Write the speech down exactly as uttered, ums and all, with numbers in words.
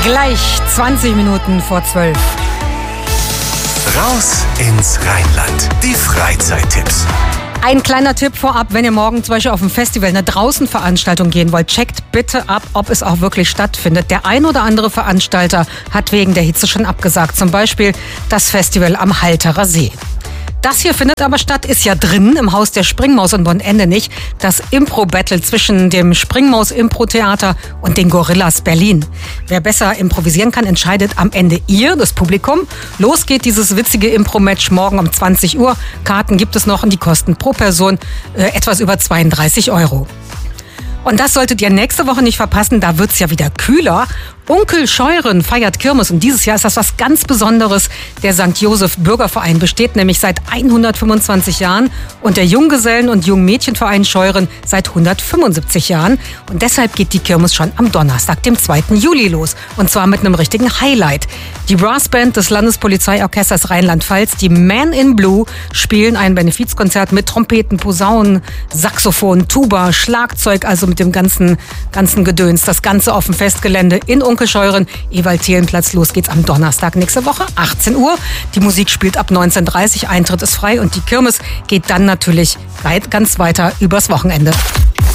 Gleich zwanzig Minuten vor zwölf. Raus ins Rheinland. Die Freizeittipps. Ein kleiner Tipp vorab, wenn ihr morgen zum Beispiel auf ein Festival, eine Draußenveranstaltung gehen wollt, checkt bitte ab, ob es auch wirklich stattfindet. Der ein oder andere Veranstalter hat wegen der Hitze schon abgesagt. Zum Beispiel das Festival am Halterer See. Das hier findet aber statt, ist ja drin im Haus der Springmaus in Bonn-Endenich. Das Impro-Battle zwischen dem Springmaus-Impro-Theater und den Gorillas Berlin. Wer besser improvisieren kann, entscheidet am Ende ihr, das Publikum. Los geht dieses witzige Impro-Match morgen um zwanzig Uhr. Karten gibt es noch und die kosten pro Person äh, etwas über zweiunddreißig Euro. Und das solltet ihr nächste Woche nicht verpassen, da wird's ja wieder kühler. Onkel Scheuren feiert Kirmes und dieses Jahr ist das was ganz Besonderes. Der Sankt Joseph Bürgerverein besteht nämlich seit hundertfünfundzwanzig Jahren und der Junggesellen- und Jungmädchenverein Scheuren seit hundertfünfundsiebzig Jahren. Und deshalb geht die Kirmes schon am Donnerstag, dem zweiten Juli los. Und zwar mit einem richtigen Highlight. Die Brassband des Landespolizeiorchesters Rheinland-Pfalz, die Men in Blue, spielen ein Benefizkonzert mit Trompeten, Posaunen, Saxophon, Tuba, Schlagzeug, also mit dem ganzen, ganzen Gedöns. Das Ganze auf dem Festgelände in Scheuren, Ewald-Thelen-Platz. Los geht's am Donnerstag nächste Woche, achtzehn Uhr. Die Musik spielt ab neunzehn Uhr dreißig, Eintritt ist frei und die Kirmes geht dann natürlich ganz weiter übers Wochenende.